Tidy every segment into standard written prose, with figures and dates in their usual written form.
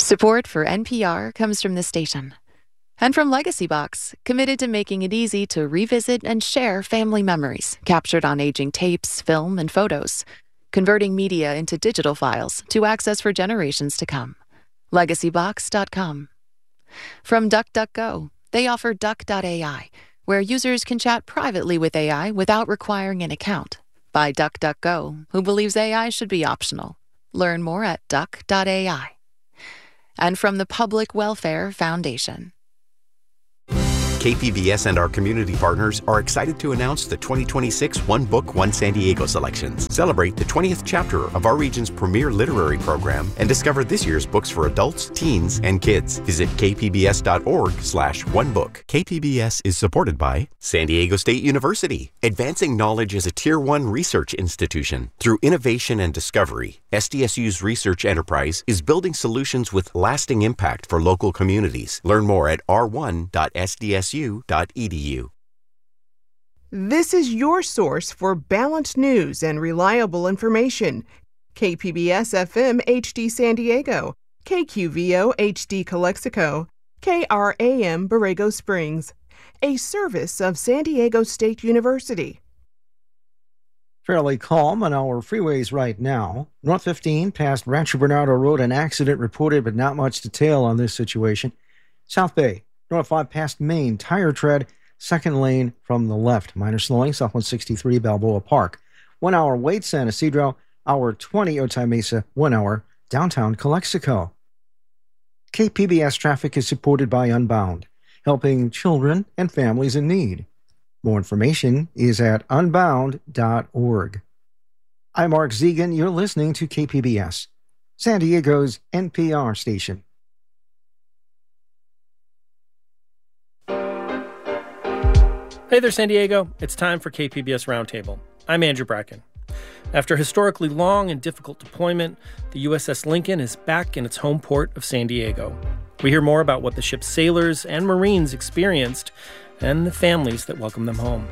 Support for NPR comes from this station. And from Legacy Box, committed to making it easy to revisit and share family memories captured on aging tapes, film, and photos, converting media into digital files to access for generations to come. LegacyBox.com. From DuckDuckGo, they offer Duck.ai, where users can chat privately with AI without requiring an account. By DuckDuckGo, who believes AI should be optional. Learn more at Duck.ai. And from the Public Welfare Foundation. KPBS and our community partners are excited to announce the 2026 One Book, One San Diego selections. Celebrate the 20th chapter of our region's premier literary program and discover this year's books for adults, teens, and kids. Visit kpbs.org/onebook. KPBS is supported by San Diego State University, advancing knowledge as a Tier 1 research institution. Through innovation and discovery, SDSU's research enterprise is building solutions with lasting impact for local communities. Learn more at r1.sdsu.edu. This is your source for balanced news and reliable information. KPBS FM HD San Diego, KQVO HD Calexico, KRAM Borrego Springs, a service of San Diego State University. Fairly calm on our freeways right now. North 15 past Rancho Bernardo Road, an accident reported, but not much detail on this situation. South Bay, North 5 past Main, tire tread, second lane from the left. Minor slowing, South 163 Balboa Park. 1 hour wait, San Isidro. Hour 20 Otay Mesa, 1 hour downtown Calexico. KPBS traffic is supported by Unbound, helping children and families in need. More information is at unbound.org. I'm Mark Zegan. You're listening to KPBS, San Diego's NPR station. Hey there, San Diego. It's time for KPBS Roundtable. I'm Andrew Bracken. After historically long and difficult deployment, the USS Lincoln is back in its home port of San Diego. We hear more about what the ship's sailors and Marines experienced and the families that welcome them home.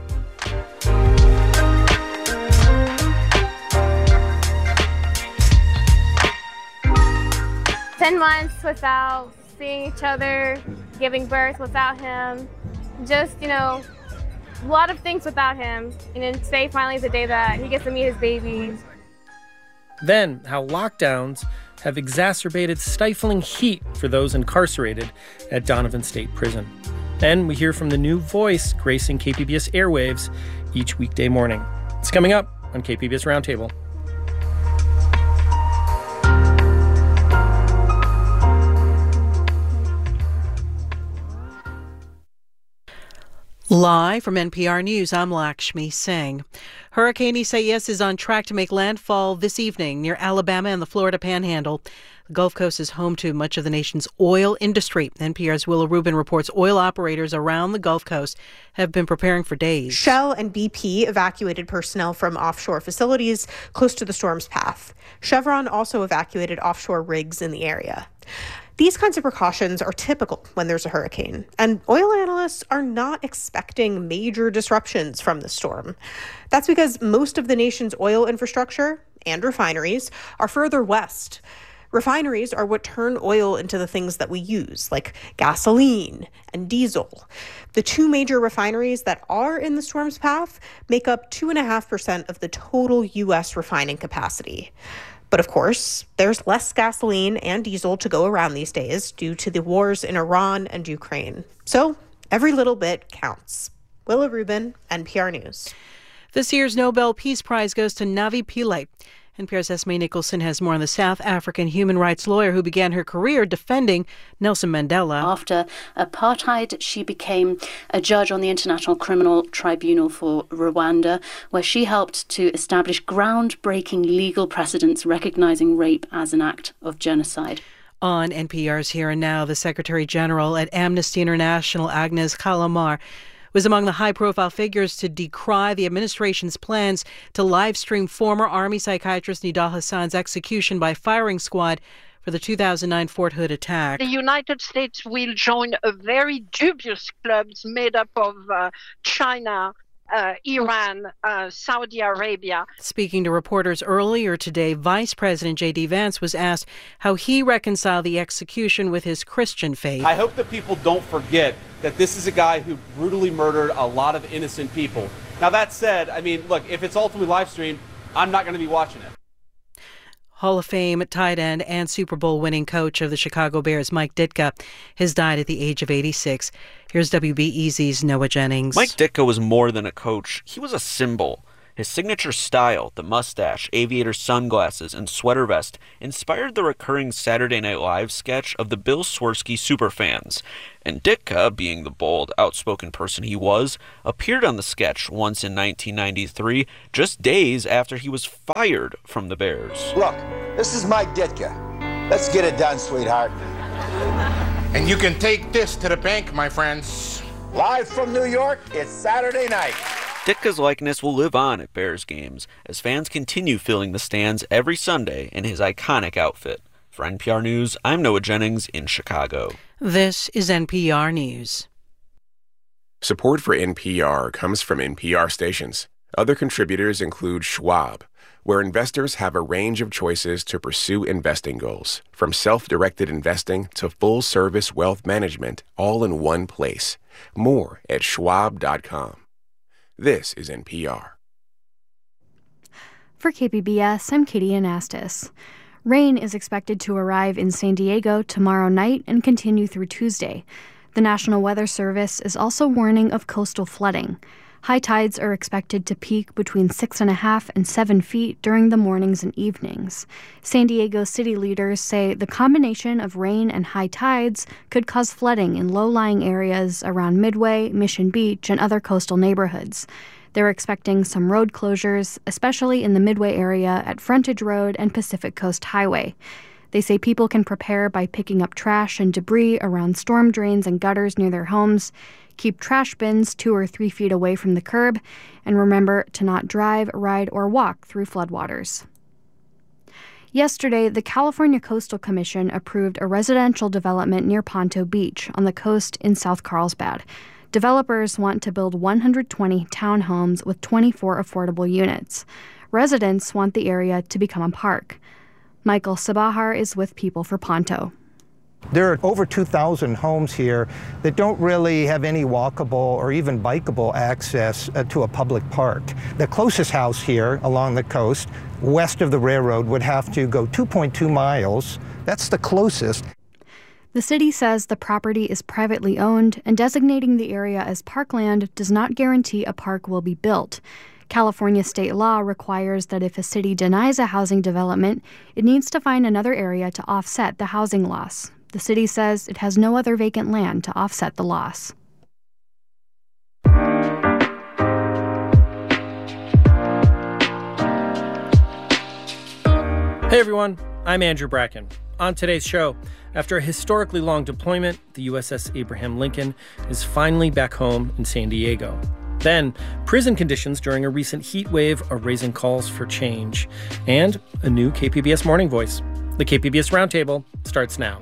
"10 months without seeing each other, giving birth without him, just, a lot of things without him. And then today finally is the day that he gets to meet his baby." Then, how lockdowns have exacerbated stifling heat for those incarcerated at Donovan State Prison. And we hear from the new voice gracing KPBS airwaves each weekday morning. It's coming up on KPBS Roundtable. Live from NPR News, I'm Lakshmi Singh. Hurricane Isaias is on track to make landfall this evening near Alabama and the Florida Panhandle. The Gulf Coast is home to much of the nation's oil industry. NPR's Willa Rubin reports oil operators around the Gulf Coast have been preparing for days. Shell and BP evacuated personnel from offshore facilities close to the storm's path. Chevron also evacuated offshore rigs in the area. These kinds of precautions are typical when there's a hurricane, and oil analysts are not expecting major disruptions from the storm. That's because most of the nation's oil infrastructure and refineries are further west. Refineries are what turn oil into the things that we use, like gasoline and diesel. The two major refineries that are in the storm's path make up 2.5% of the total U.S. refining capacity. But of course, there's less gasoline and diesel to go around these days due to the wars in Iran and Ukraine. So every little bit counts. Willa Rubin, NPR News. This year's Nobel Peace Prize goes to Navi Pillay. NPR's Esme Nicholson has more on the South African human rights lawyer who began her career defending Nelson Mandela. After apartheid, she became a judge on the International Criminal Tribunal for Rwanda, where she helped to establish groundbreaking legal precedents recognizing rape as an act of genocide. On NPR's Here and Now, the Secretary General at Amnesty International, Agnes Callamard, was among the high-profile figures to decry the administration's plans to live-stream former Army psychiatrist Nidal Hassan's execution by firing squad for the 2009 Fort Hood attack. The United States will join a very dubious club made up of China, Iran, Saudi Arabia. Speaking to reporters earlier today, Vice President J.D. Vance was asked how he reconciled the execution with his Christian faith. I hope that people don't forget that this is a guy who brutally murdered a lot of innocent people. Now, that said, I mean, look, if it's ultimately live streamed, I'm not going to be watching it. Hall of Fame tight end and Super Bowl winning coach of the Chicago Bears, Mike Ditka, has died at the age of 86. Here's WBEZ's Noah Jennings. Mike Ditka was more than a coach. He was a symbol. His signature style, the mustache, aviator sunglasses, and sweater vest, inspired the recurring Saturday Night Live sketch of the Bill Swirsky superfans. And Ditka, being the bold, outspoken person he was, appeared on the sketch once in 1993, just days after he was fired from the Bears. Look, this is Mike Ditka. Let's get it done, sweetheart. And you can take this to the bank, my friends. Live from New York, it's Saturday night. Ditka's likeness will live on at Bears games as fans continue filling the stands every Sunday in his iconic outfit. For NPR News, I'm Noah Jennings in Chicago. This is NPR News. Support for NPR comes from NPR stations. Other contributors include Schwab, where investors have a range of choices to pursue investing goals, from self-directed investing to full-service wealth management, all in one place. More at schwab.com. This is NPR. For KPBS, I'm Katie Anastas. Rain is expected to arrive in San Diego tomorrow night and continue through Tuesday. The National Weather Service is also warning of coastal flooding. High tides are expected to peak between 6.5 and 7 feet during the mornings and evenings. San Diego city leaders say the combination of rain and high tides could cause flooding in low-lying areas around Midway, Mission Beach, and other coastal neighborhoods. They're expecting some road closures, especially in the Midway area at Frontage Road and Pacific Coast Highway. They say people can prepare by picking up trash and debris around storm drains and gutters near their homes, keep trash bins 2 or 3 feet away from the curb, and remember to not drive, ride, or walk through floodwaters. Yesterday, the California Coastal Commission approved a residential development near Ponto Beach on the coast in South Carlsbad. Developers want to build 120 townhomes with 24 affordable units. Residents want the area to become a park. Michael Sabahar is with People for Ponto. There are over 2,000 homes here that don't really have any walkable or even bikeable access to a public park. The closest house here along the coast, west of the railroad, would have to go 2.2 miles. That's the closest. The city says the property is privately owned, and designating the area as parkland does not guarantee a park will be built. California state law requires that if a city denies a housing development, it needs to find another area to offset the housing loss. The city says it has no other vacant land to offset the loss. Hey everyone, I'm Andrew Bracken. On today's show, after a historically long deployment, the USS Abraham Lincoln is finally back home in San Diego. Then, prison conditions during a recent heat wave are raising calls for change. And a new KPBS Morning Voice. The KPBS Roundtable starts now.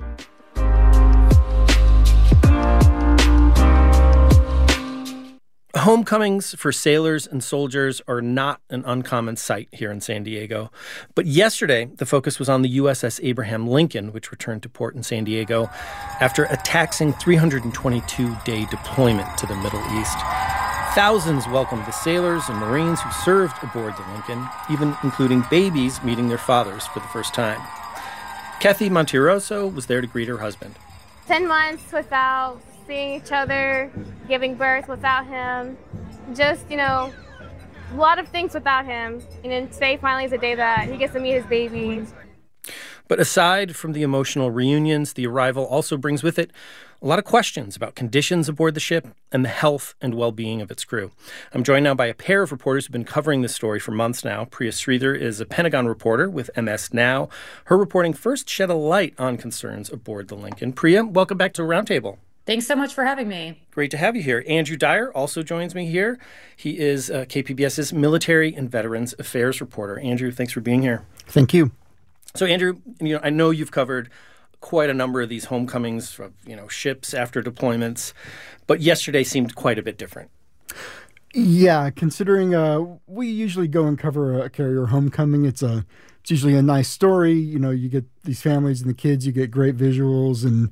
Homecomings for sailors and soldiers are not an uncommon sight here in San Diego. But yesterday, the focus was on the USS Abraham Lincoln, which returned to port in San Diego after a taxing 322-day deployment to the Middle East. Thousands welcomed the sailors and Marines who served aboard the Lincoln, even including babies meeting their fathers for the first time. Kathy Monterroso was there to greet her husband. 10 months without seeing each other, giving birth without him, just, a lot of things without him. And then today finally is the day that he gets to meet his baby. But aside from the emotional reunions, the arrival also brings with it a lot of questions about conditions aboard the ship and the health and well-being of its crew. I'm joined now by a pair of reporters who've been covering this story for months now. Priya Sridhar is a Pentagon reporter with MS Now. Her reporting first shed a light on concerns aboard the Lincoln. Priya, welcome back to Roundtable. Thanks so much for having me. Great to have you here. Andrew Dyer also joins me here. He is KPBS's Military and Veterans Affairs reporter. Andrew, thanks for being here. Thank you. So, Andrew, I know you've covered quite a number of these homecomings from, ships after deployments, but yesterday seemed quite a bit different. Yeah, considering we usually go and cover a carrier homecoming, it's usually a nice story. You get these families and the kids, you get great visuals, and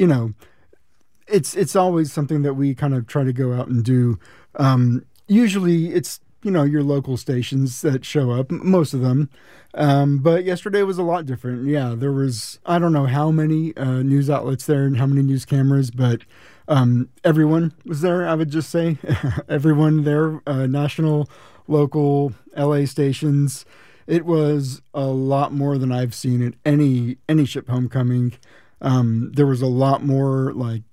it's always something that we kind of try to go out and do. Usually it's your local stations that show up, most of them. But yesterday was a lot different. Yeah, there was, I don't know how many news outlets there and how many news cameras, but everyone was there, I would just say. Everyone there, national, local, LA stations. It was a lot more than I've seen at any ship homecoming. There was a lot more,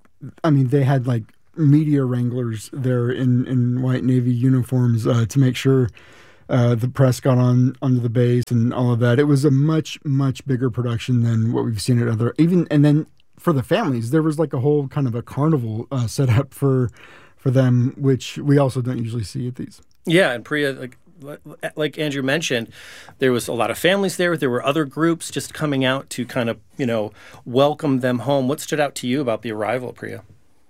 they had media wranglers there in white Navy uniforms to make sure the press got onto the base and all of that. It was a much, much bigger production than what we've seen at other, and then for the families, there was a whole kind of a carnival set up for them, which we also don't usually see at these. Yeah, and Priya, like Andrew mentioned, there was a lot of families there. There were other groups just coming out to kind of, welcome them home. What stood out to you about the arrival, Priya?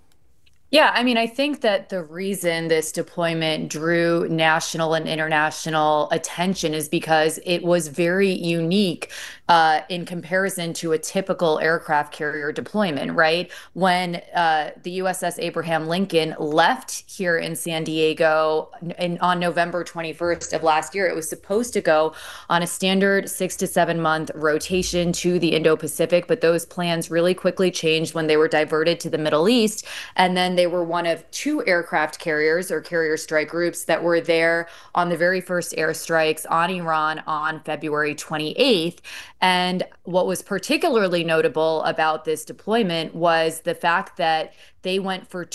Yeah, I think that the reason this deployment drew national and international attention is because it was very unique in comparison to a typical aircraft carrier deployment, right? When the USS Abraham Lincoln left here in San Diego on November 21st of last year, it was supposed to go on a standard 6 to 7 month rotation to the Indo-Pacific, but those plans really quickly changed when they were diverted to the Middle East. And then they were one of 2 aircraft carriers or carrier strike groups that were there on the very first airstrikes on Iran on February 28th. And what was particularly notable about this deployment was the fact that they went for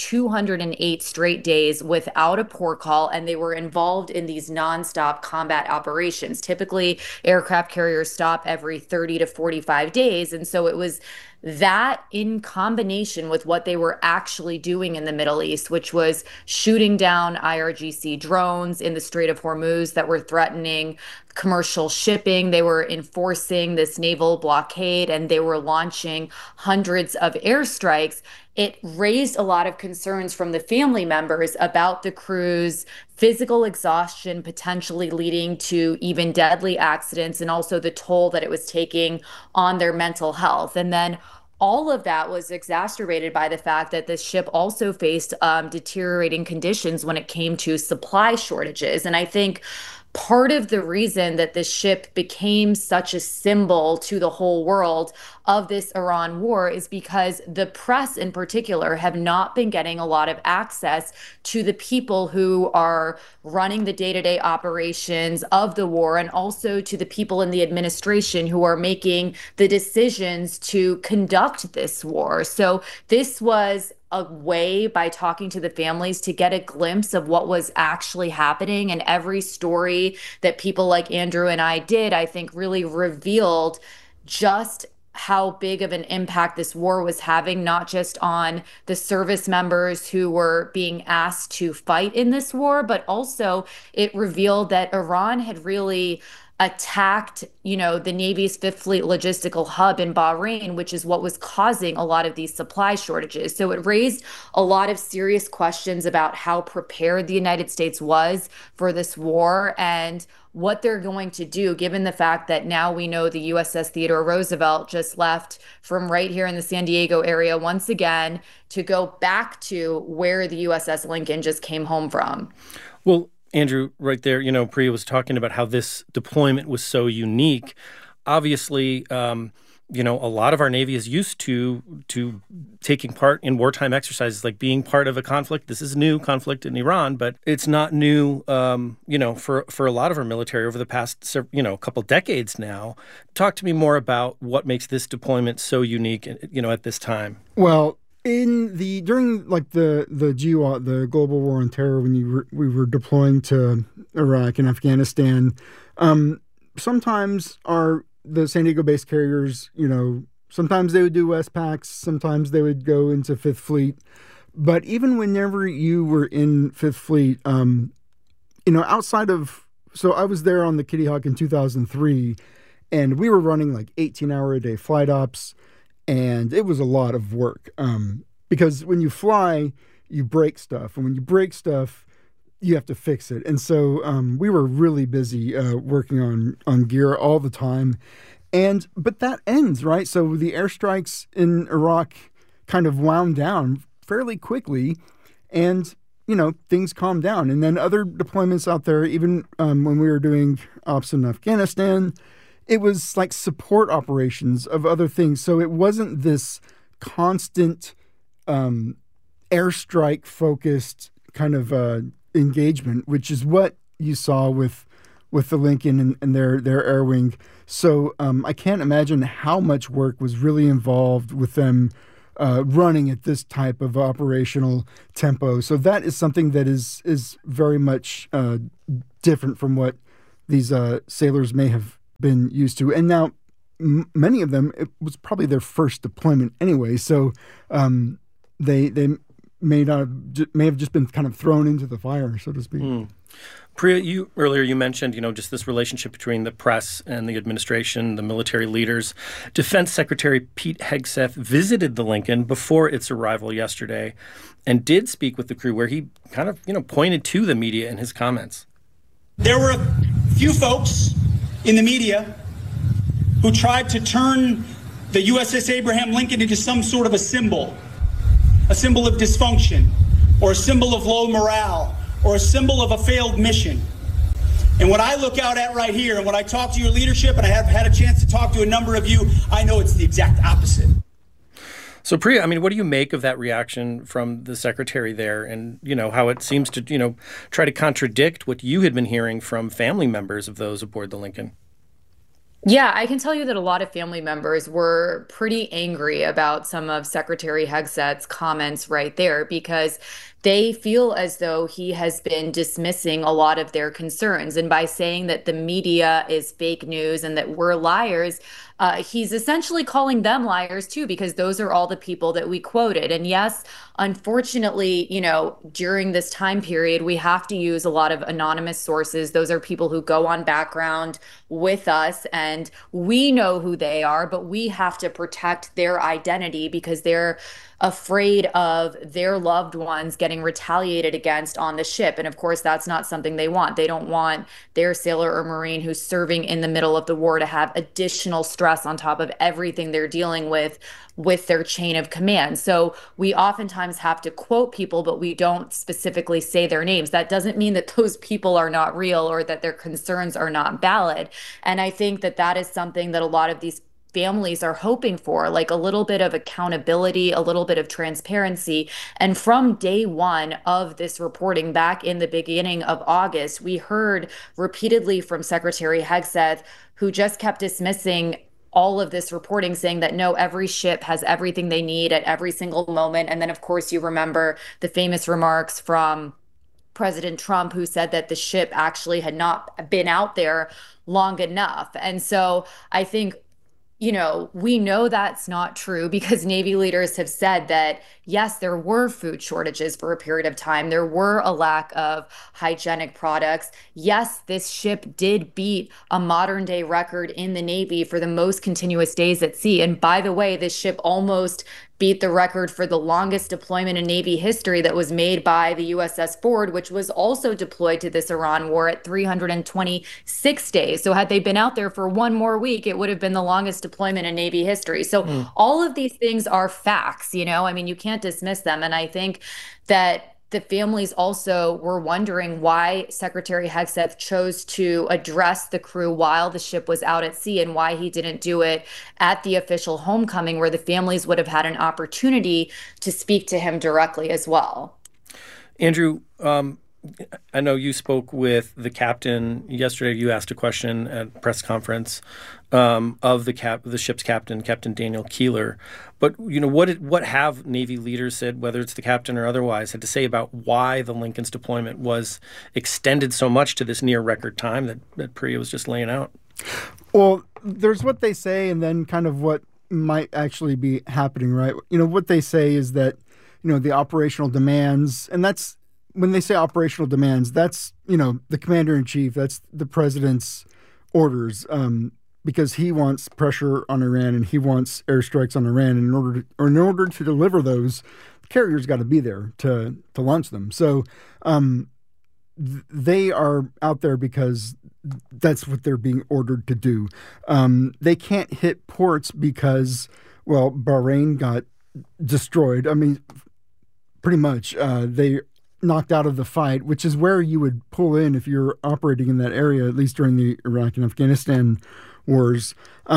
208 straight days without a port call, and they were involved in these nonstop combat operations. Typically, aircraft carriers stop every 30 to 45 days. And so it was that in combination with what they were actually doing in the Middle East, which was shooting down IRGC drones in the Strait of Hormuz that were threatening commercial shipping. They were enforcing this naval blockade, and they were launching hundreds of airstrikes. It raised a lot of concerns from the family members about the crew's physical exhaustion, potentially leading to even deadly accidents, and also the toll that it was taking on their mental health. And then all of that was exacerbated by the fact that this ship also faced deteriorating conditions when it came to supply shortages. And I think part of the reason that this ship became such a symbol to the whole world of this Iran war is because the press in particular have not been getting a lot of access to the people who are running the day-to-day operations of the war, and also to the people in the administration who are making the decisions to conduct this war. So this was a way, by talking to the families, to get a glimpse of what was actually happening. And every story that people like Andrew and I did, I think, really revealed just how big of an impact this war was having, not just on the service members who were being asked to fight in this war, but also it revealed that Iran had really attacked, the Navy's Fifth Fleet logistical hub in Bahrain, which is what was causing a lot of these supply shortages. So it raised a lot of serious questions about how prepared the United States was for this war and what they're going to do, given the fact that now we know the USS Theodore Roosevelt just left from right here in the San Diego area once again to go back to where the USS Lincoln just came home from. Well, Andrew, right there, Priya was talking about how this deployment was so unique. Obviously, a lot of our Navy is used to taking part in wartime exercises, like being part of a conflict. This is new conflict in Iran, but it's not new, for a lot of our military over the past, couple decades now. Talk to me more about what makes this deployment so unique, at this time. Well, during the GWOT, the Global War on Terror, when we were deploying to Iraq and Afghanistan, sometimes the San Diego-based carriers, sometimes they would do Westpacs, sometimes they would go into Fifth Fleet. But even whenever you were in Fifth Fleet, outside of, so I was there on the Kitty Hawk in 2003, and we were running 18-hour-a-day flight ops. And it was a lot of work because when you fly, you break stuff. And when you break stuff, you have to fix it. And so we were really busy working on gear all the time. But that ends, right? So the airstrikes in Iraq kind of wound down fairly quickly, and things calmed down. And then other deployments out there, even when we were doing ops in Afghanistan, it was like support operations of other things. So it wasn't this constant airstrike focused kind of engagement, which is what you saw with the Lincoln and their air wing. So I can't imagine how much work was really involved with them running at this type of operational tempo. So that is something that is very much different from what these sailors may have been used to. And now many of them, it was probably their first deployment anyway. So they may have just been kind of thrown into the fire, so to speak. Priya, earlier you mentioned, just this relationship between the press and the administration, the military leaders. Defense Secretary Pete Hegseth visited the Lincoln before its arrival yesterday and did speak with the crew, where he kind of, pointed to the media in his comments. There were a few folks in the media who tried to turn the USS Abraham Lincoln into some sort of a symbol of dysfunction, or a symbol of low morale, or a symbol of a failed mission. And what I look out at right here, and when I talk to your leadership, and I have had a chance to talk to a number of you, I know it's the exact opposite. So Priya, what do you make of that reaction from the secretary there, and how it seems to try to contradict what you had been hearing from family members of those aboard the Lincoln? Yeah, I can tell you that a lot of family members were pretty angry about some of Secretary Hegseth's comments right there, because they feel as though he has been dismissing a lot of their concerns. And by saying that the media is fake news and that we're liars, he's essentially calling them liars too, because those are all the people that we quoted. And yes, unfortunately, during this time period, we have to use a lot of anonymous sources. Those are people who go on background with us, and we know who they are, but we have to protect their identity because they're afraid of their loved ones getting retaliated against on the ship. And of course, that's not something they want. They don't want their sailor or Marine who's serving in the middle of the war to have additional stress on top of everything they're dealing with their chain of command. So we oftentimes have to quote people, but we don't specifically say their names. That doesn't mean that those people are not real or that their concerns are not valid. And I think that that is something that a lot of these families are hoping for, like a little bit of accountability, a little bit of transparency. And from day one of this reporting back in the beginning of August, we heard repeatedly from Secretary Hegseth, who just kept dismissing all of this reporting, saying that no, every ship has everything they need at every single moment. And then, of course, you remember the famous remarks from President Trump, who said that the ship actually had not been out there long enough. And so I think, we know that's not true, because Navy leaders have said that, yes, there were food shortages for a period of time. There were a lack of hygienic products. Yes, this ship did beat a modern day record in the Navy for the most continuous days at sea. And by the way, this ship almost beat the record for the longest deployment in Navy history that was made by the USS Ford, which was also deployed to this Iran war at 326 days. So had they been out there for one more week, it would have been the longest deployment in Navy history. So all of these things are facts, you can't dismiss them. And I think that the families also were wondering why Secretary Hegseth chose to address the crew while the ship was out at sea, and why he didn't do it at the official homecoming, where the families would have had an opportunity to speak to him directly as well. Andrew, I know you spoke with the captain yesterday. You asked a question at a press conference of the ship's captain, Captain Daniel Keeler. But what have Navy leaders said, whether it's the captain or otherwise, had to say about why the Lincoln's deployment was extended so much to this near record time that Priya was just laying out? Well, there's what they say, and then kind of what might actually be happening, right? What they say is that the operational demands, and that's when they say operational demands, that's the commander-in-chief, that's the president's orders, because he wants pressure on Iran and he wants airstrikes on Iran. And in order to deliver those, the carrier's got to be there to launch them. So they are out there because that's what they're being ordered to do. They can't hit ports because, well, Bahrain got destroyed. I mean, pretty much. They knocked out of the fight, which is where you would pull in if you're operating in that area, at least during the Iraq and Afghanistan wars.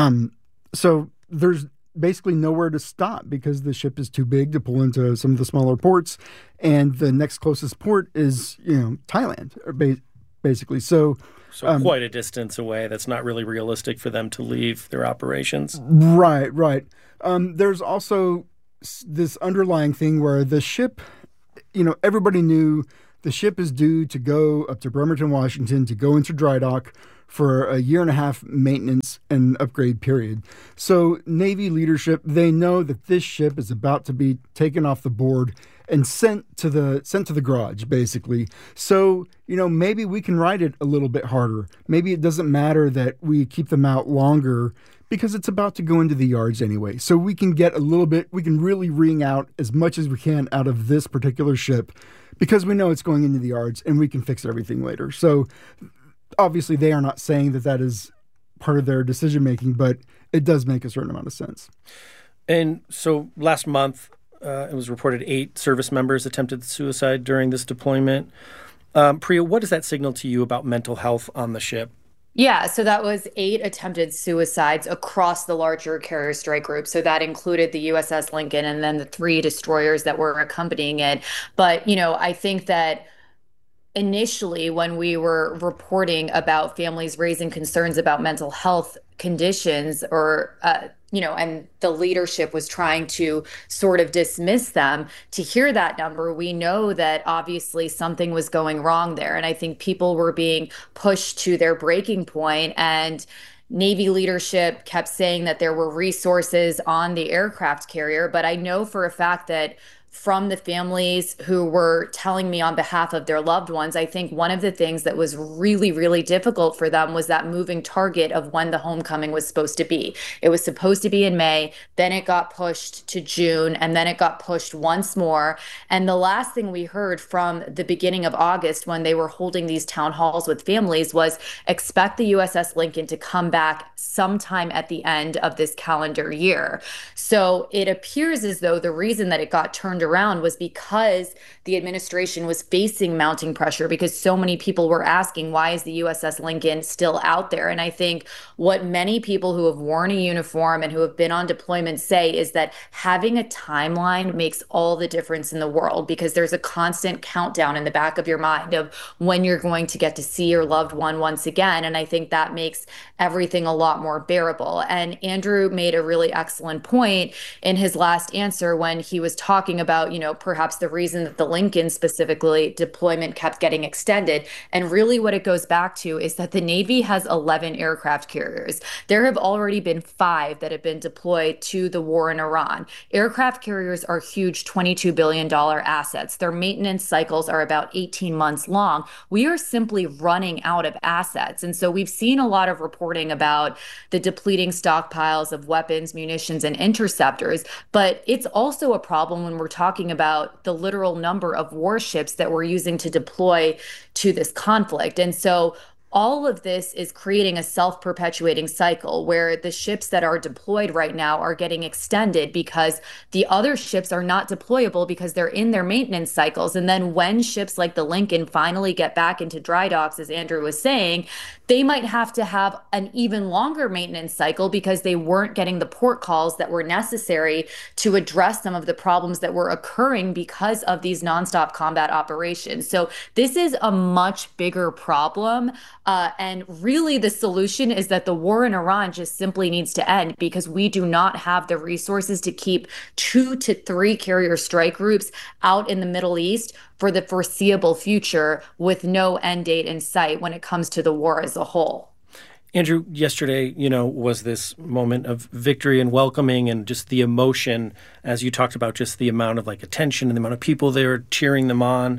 So there's basically nowhere to stop because the ship is too big to pull into some of the smaller ports, and the next closest port is, Thailand, basically. So quite a distance away. That's not really realistic for them to leave their operations. Right. There's also this underlying thing where the ship, everybody knew the ship is due to go up to Bremerton, Washington, to go into dry dock for a 1.5 year maintenance and upgrade period. So Navy leadership, they know that this ship is about to be taken off the board and sent to the garage, basically. So, maybe we can ride it a little bit harder. Maybe it doesn't matter that we keep them out longer because it's about to go into the yards anyway. So we can we can really wring out as much as we can out of this particular ship because we know it's going into the yards and we can fix everything later. So obviously they are not saying that is part of their decision-making, but it does make a certain amount of sense. And so last month, it was reported 8 service members attempted suicide during this deployment. Priya, what does that signal to you about mental health on the ship? Yeah, so that was 8 attempted suicides across the larger carrier strike group. So that included the USS Lincoln and then the 3 destroyers that were accompanying it. But, I think that initially when we were reporting about families raising concerns about mental health conditions or, and the leadership was trying to sort of dismiss them, to hear that number, we know that obviously something was going wrong there. And I think people were being pushed to their breaking point, and Navy leadership kept saying that there were resources on the aircraft carrier. But I know for a fact that from the families who were telling me on behalf of their loved ones, I think one of the things that was really, really difficult for them was that moving target of when the homecoming was supposed to be. It was supposed to be in May, then it got pushed to June, and then it got pushed once more. And the last thing we heard from the beginning of August when they were holding these town halls with families was expect the USS Lincoln to come back sometime at the end of this calendar year. So it appears as though the reason that it got turned around was because the administration was facing mounting pressure, because so many people were asking, why is the USS Lincoln still out there? And I think what many people who have worn a uniform and who have been on deployment say is that having a timeline makes all the difference in the world, because there's a constant countdown in the back of your mind of when you're going to get to see your loved one once again. And I think that makes everything a lot more bearable. And Andrew made a really excellent point in his last answer when he was talking about, perhaps the reason that the Lincoln specifically deployment kept getting extended. And really what it goes back to is that the Navy has 11 aircraft carriers. There have already been 5 that have been deployed to the war in Iran. Aircraft carriers are huge $22 billion assets. Their maintenance cycles are about 18 months long. We are simply running out of assets. And so we've seen a lot of reporting about the depleting stockpiles of weapons, munitions, and interceptors. But it's also a problem when we're talking about the literal number of warships that we're using to deploy to this conflict. And so all of this is creating a self-perpetuating cycle where the ships that are deployed right now are getting extended because the other ships are not deployable because they're in their maintenance cycles. And then when ships like the Lincoln finally get back into dry docks, as Andrew was saying, they might have to have an even longer maintenance cycle because they weren't getting the port calls that were necessary to address some of the problems that were occurring because of these nonstop combat operations. So this is a much bigger problem. And really the solution is that the war in Iran just simply needs to end, because we do not have the resources to keep 2 to 3 carrier strike groups out in the Middle East for the foreseeable future with no end date in sight when it comes to the war as a whole. Andrew, yesterday, was this moment of victory and welcoming and just the emotion, as you talked about, just the amount of attention and the amount of people there cheering them on.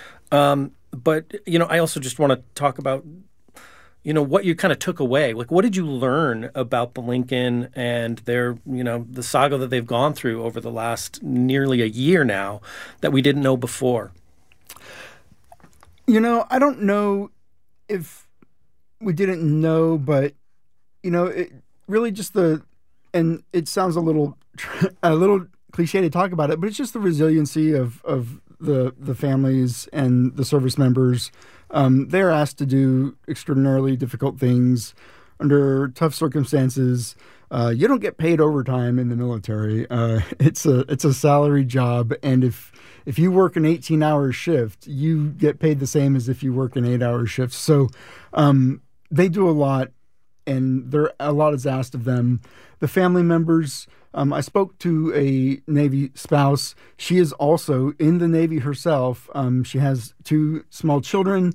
But I also just want to talk about what you kind of took away. What did you learn about the Lincoln and their, the saga that they've gone through over the last nearly a year now that we didn't know before? I don't know if we didn't know, but, it really just and it sounds a little cliche to talk about it, but it's just the resiliency of the families and the service members. They're asked to do extraordinarily difficult things under tough circumstances. You don't get paid overtime in the military. It's a salary job, and if you work an 18-hour shift, you get paid the same as if you work an 8-hour shift. So they do a lot, and a lot is asked of them. The family members, I spoke to a Navy spouse. She is also in the Navy herself. She has 2 small children.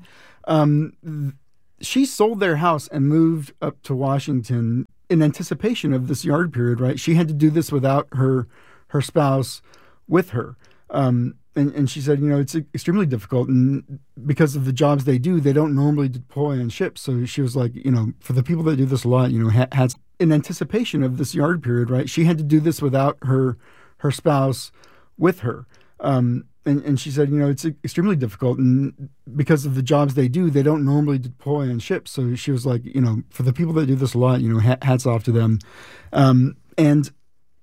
She sold their house and moved up to Washington in anticipation of this yard period, right? She had to do this without her spouse with her. And she said, it's extremely difficult. And because of the jobs they do, they don't normally deploy on ships. So she was like, for the people that do this a lot, had in anticipation of this yard period, right? She had to do this without her spouse with her. And she said, it's extremely difficult. And because of the jobs they do, they don't normally deploy on ships. So she was like, for the people that do this a lot, hats off to them. And